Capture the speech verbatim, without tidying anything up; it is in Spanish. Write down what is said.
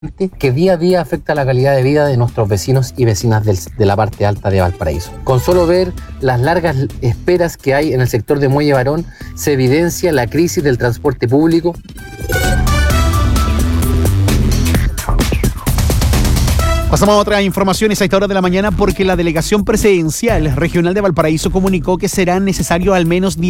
que día a día afecta la calidad de vida de nuestros vecinos y vecinas del, de la parte alta de Valparaíso. Con solo ver las largas esperas que hay en el sector de Muelle Barón, se evidencia la crisis del transporte público. Pasamos a otras informaciones a esta hora de la mañana porque la Delegación Presidencial Regional de Valparaíso comunicó que serán necesarios al menos diez